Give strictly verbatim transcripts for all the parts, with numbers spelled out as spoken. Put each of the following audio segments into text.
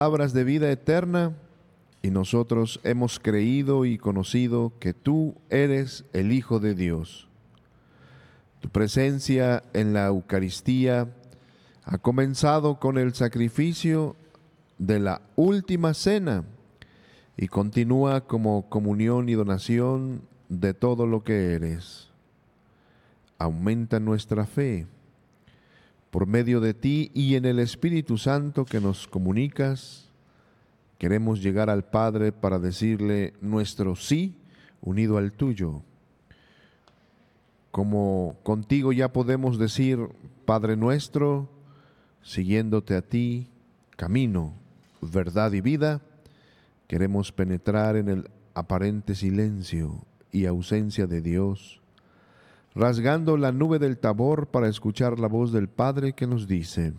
Palabras de vida eterna, y nosotros hemos creído y conocido que tú eres el Hijo de Dios. Tu presencia en la Eucaristía ha comenzado con el sacrificio de la última cena y continúa como comunión y donación de todo lo que eres. Aumenta nuestra fe por medio de ti y en el Espíritu Santo que nos comunicas. Queremos llegar al Padre para decirle nuestro sí unido al tuyo. Como contigo ya podemos decir, Padre nuestro, siguiéndote a ti, camino, verdad y vida, queremos penetrar en el aparente silencio y ausencia de Dios, rasgando la nube del Tabor para escuchar la voz del Padre que nos dice: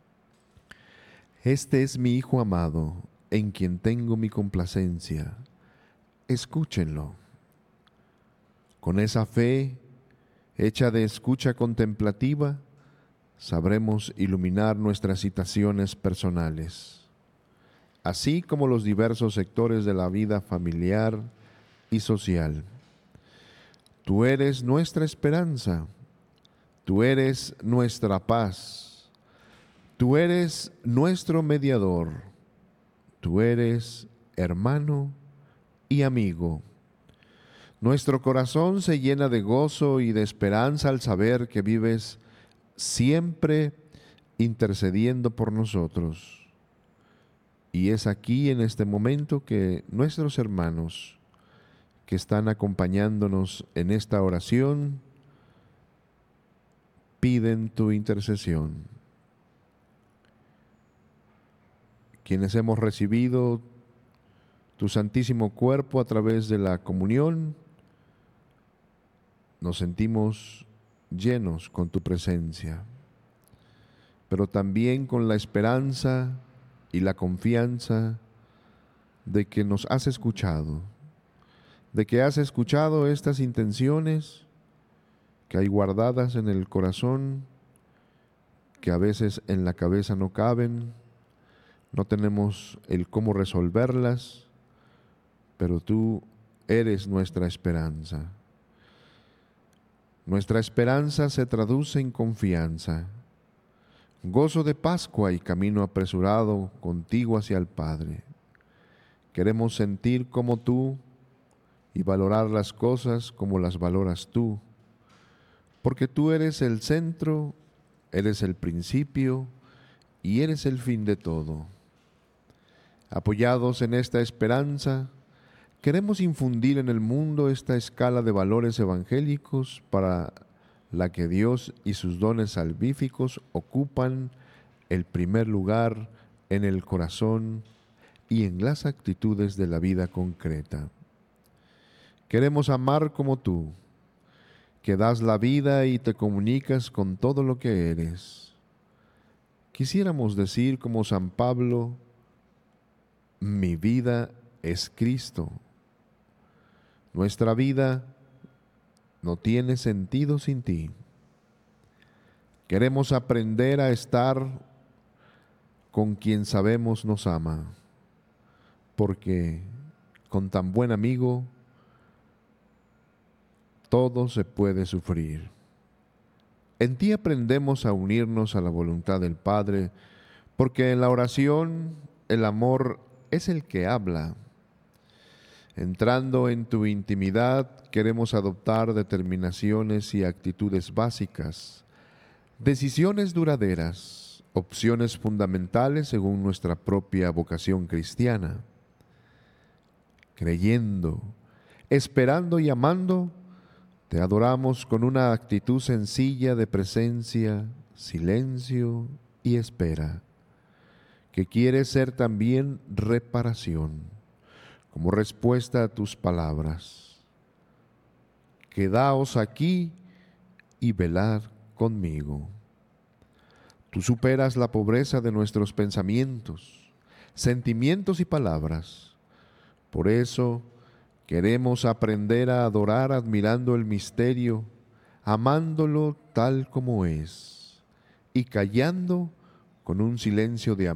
Este es mi Hijo amado, en quien tengo mi complacencia. Escúchenlo. Con esa fe, hecha de escucha contemplativa, sabremos iluminar nuestras situaciones personales, así como los diversos sectores de la vida familiar y social. Tú eres nuestra esperanza, tú eres nuestra paz, tú eres nuestro mediador, tú eres hermano y amigo. Nuestro corazón se llena de gozo y de esperanza al saber que vives siempre intercediendo por nosotros. Y es aquí en este momento que nuestros hermanos que están acompañándonos en esta oración piden tu intercesión. Quienes hemos recibido tu santísimo cuerpo a través de la comunión, nos sentimos llenos con tu presencia, pero también con la esperanza y la confianza de que nos has escuchado, de que has escuchado estas intenciones que hay guardadas en el corazón, que a veces en la cabeza no caben, no tenemos el cómo resolverlas, pero tú eres nuestra esperanza. Nuestra esperanza se traduce en confianza, gozo de Pascua y camino apresurado contigo hacia el Padre. Queremos sentir como tú y valorar las cosas como las valoras tú, porque tú eres el centro, eres el principio y eres el fin de todo. Apoyados en esta esperanza, queremos infundir en el mundo esta escala de valores evangélicos para la que Dios y sus dones salvíficos ocupan el primer lugar en el corazón y en las actitudes de la vida concreta. Queremos amar como tú, que das la vida y te comunicas con todo lo que eres. Quisiéramos decir como San Pablo: mi vida es Cristo. Nuestra vida no tiene sentido sin ti. Queremos aprender a estar con quien sabemos nos ama, porque con tan buen amigo todo se puede sufrir. En ti aprendemos a unirnos a la voluntad del Padre, porque en la oración el amor es el que habla. Entrando en tu intimidad, queremos adoptar determinaciones y actitudes básicas, decisiones duraderas, opciones fundamentales según nuestra propia vocación cristiana. Creyendo, esperando y amando, te adoramos con una actitud sencilla de presencia, silencio y espera, que quiere ser también reparación, como respuesta a tus palabras. Quedaos aquí y velad conmigo. Tú superas la pobreza de nuestros pensamientos, sentimientos y palabras. Por eso queremos aprender a adorar admirando el misterio, amándolo tal como es y callando con un silencio de amor